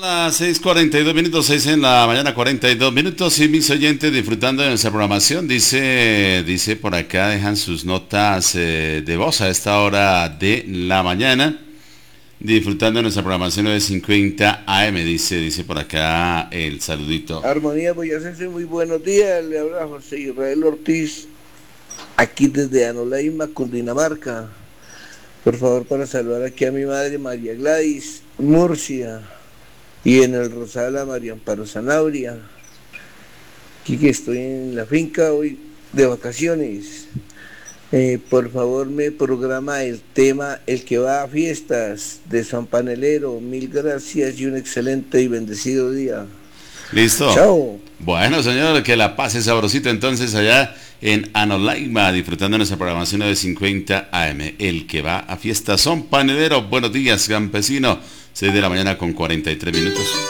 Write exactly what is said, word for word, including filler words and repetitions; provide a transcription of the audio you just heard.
las seis cuarenta y dos minutos, seis en la mañana, cuarenta y dos minutos, y mis oyentes disfrutando de nuestra programación, dice, dice por acá, dejan sus notas eh, de voz a esta hora de la mañana, disfrutando de nuestra programación nueve cincuenta A M, dice, dice por acá el saludito. Armonía Boyacense, muy buenos días, le habla José Israel Ortiz, aquí desde Anolaima, Cundinamarca. Por favor, para saludar aquí a mi madre María Gladys Murcia y en el Rosal a María Amparo Zanabria. Aquí que estoy en la finca hoy de vacaciones. Eh, por favor, me programa el tema El que va a fiestas de San Panelero. Mil gracias y un excelente y bendecido día. Listo. Chao. Bueno, señor, que la pase sabrosito entonces allá en Anolaima, disfrutando de nuestra programación nueve cincuenta A M. El que va a fiesta Son Panelero. Buenos días, campesino. seis de la mañana con cuarenta y tres minutos.